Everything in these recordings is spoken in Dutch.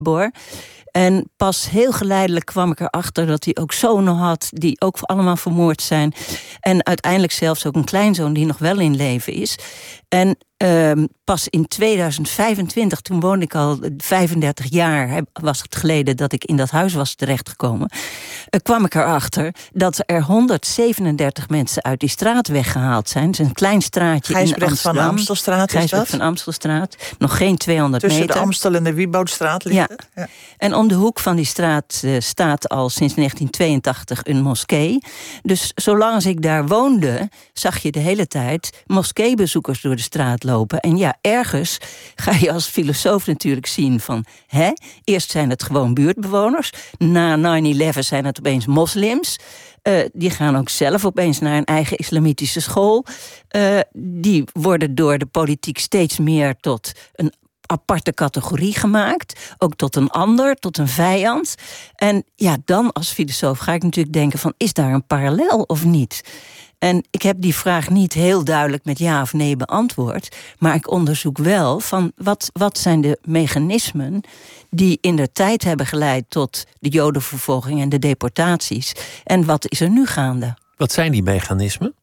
Boer. En pas heel geleidelijk kwam ik erachter dat hij ook zonen had die ook allemaal vermoord zijn. En uiteindelijk zelfs ook een kleinzoon die nog wel in leven is. En pas in 2025, toen woonde ik al 35 jaar... was het geleden dat ik in dat huis was terechtgekomen... kwam ik erachter dat er 137 mensen uit die straat weggehaald zijn. Het is een klein straatje in Amsterdam. Gijsbrecht van Amstelstraat is Gijsbrecht dat? van Amstelstraat. Nog geen 200 Tussen meter. de Amstel en de Wieboudstraat ligt het? Ja. En om de hoek van die straat staat al sinds 1982 een moskee. Dus zolang als ik daar woonde, zag je de hele tijd moskeebezoekers door de straat lopen. En ja, ergens ga je als filosoof natuurlijk zien van... eerst zijn het gewoon buurtbewoners. Na 9/11 zijn het opeens moslims. Die gaan ook zelf opeens naar een eigen islamitische school. Die worden door de politiek steeds meer tot een aparte categorie gemaakt. Ook tot een ander, tot een vijand. En ja, dan als filosoof ga ik natuurlijk denken van... is daar een parallel of niet? En ik heb die vraag niet heel duidelijk met ja of nee beantwoord. Maar ik onderzoek wel van wat zijn de mechanismen die in de tijd hebben geleid tot de Jodenvervolging en de deportaties. En wat is er nu gaande? Wat zijn die mechanismen?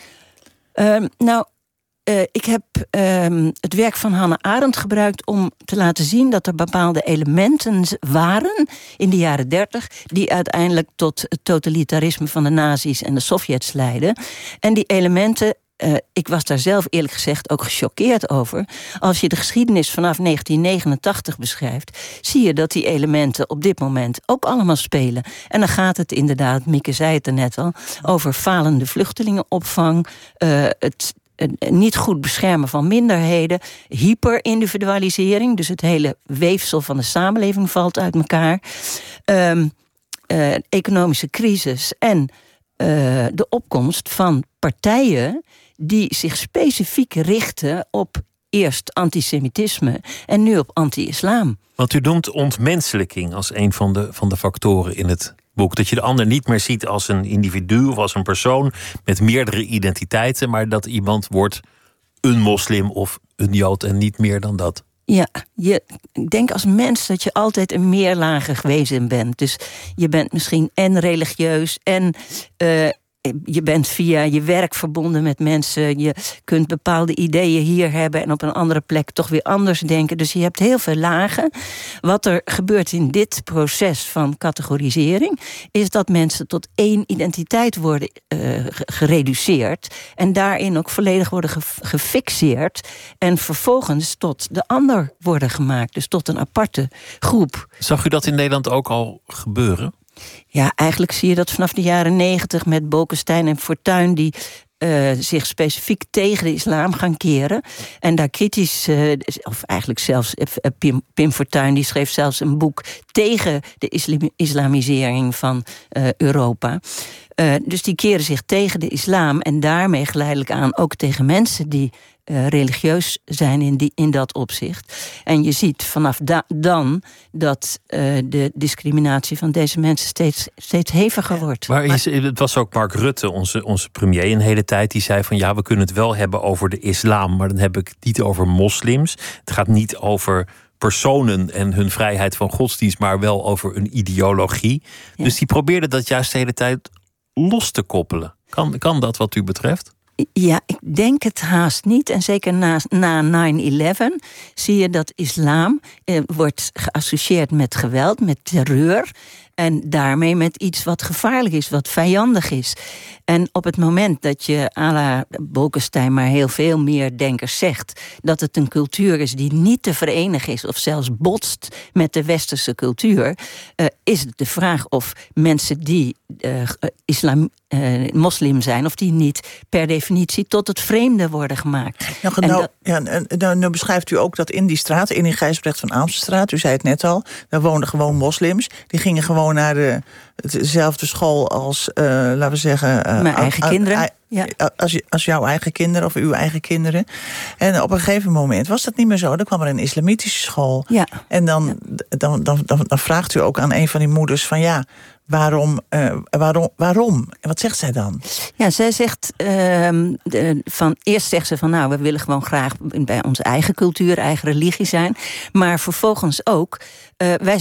Ik heb het werk van Hannah Arendt gebruikt om te laten zien dat er bepaalde elementen waren in de jaren 30... die uiteindelijk tot het totalitarisme van de nazi's en de Sovjets leidden. En die elementen, ik was daar zelf eerlijk gezegd ook gechoqueerd over. Als je de geschiedenis vanaf 1989 beschrijft, zie je dat die elementen op dit moment ook allemaal spelen. En dan gaat het inderdaad, Mieke zei het er net al, over falende vluchtelingenopvang, het niet goed beschermen van minderheden, hyperindividualisering, dus het hele weefsel van de samenleving valt uit elkaar, economische crisis en de opkomst van partijen die zich specifiek richten op eerst antisemitisme en nu op anti-islam. Want u noemt ontmenselijking als een van de factoren in het boek. Dat je de ander niet meer ziet als een individu of als een persoon met meerdere identiteiten, maar dat iemand wordt een moslim of een jood en niet meer dan dat. Ja, ik denk als mens dat je altijd een meerlagig wezen bent. Dus je bent misschien en religieus en je bent via je werk verbonden met mensen. Je kunt bepaalde ideeën hier hebben en op een andere plek toch weer anders denken. Dus je hebt heel veel lagen. Wat er gebeurt in dit proces van categorisering is dat mensen tot één identiteit worden gereduceerd en daarin ook volledig worden gefixeerd en vervolgens tot de ander worden gemaakt. Dus tot een aparte groep. Zag u dat in Nederland ook al gebeuren? Ja, eigenlijk zie je dat vanaf de jaren 90 met Bolkestein en Fortuyn die zich specifiek tegen de islam gaan keren. En daar kritisch, of eigenlijk zelfs Pim Fortuyn, die schreef zelfs een boek tegen de islamisering van Europa. Dus die keren zich tegen de islam en daarmee geleidelijk aan ook tegen mensen die religieus zijn in dat opzicht. En je ziet vanaf dan dat de discriminatie van deze mensen steeds heviger wordt. Maar het was ook Mark Rutte, onze premier, een hele tijd, die zei van ja, we kunnen het wel hebben over de islam, maar dan heb ik het niet over moslims. Het gaat niet over personen en hun vrijheid van godsdienst, maar wel over een ideologie. Ja. Dus die probeerde dat juist de hele tijd los te koppelen. Kan dat wat u betreft? Ja, ik denk het haast niet. En zeker na 9/11 zie je dat islam wordt geassocieerd met geweld, met terreur. En daarmee met iets wat gevaarlijk is, wat vijandig is. En op het moment dat je à la Bolkestein, maar heel veel meer denkers zegt dat het een cultuur is die niet te verenigen is of zelfs botst met de westerse cultuur, is het de vraag of mensen die moslim zijn, of die niet per definitie tot het vreemde worden gemaakt. Nou beschrijft u ook dat in die straat, in Gijsbrecht van Amstelstraat, u zei het net al, daar woonden gewoon moslims. Die gingen gewoon naar dezelfde school als, laten we zeggen, mijn eigen kinderen. Als jouw eigen kinderen of uw eigen kinderen. En op een gegeven moment was dat niet meer zo. Dan kwam er een islamitische school. Ja. En dan vraagt u ook aan een van die moeders van ja, waarom? En wat zegt zij dan? Ja, zij zegt eerst zegt ze van nou, we willen gewoon graag bij onze eigen cultuur, eigen religie zijn. Maar vervolgens ook, wij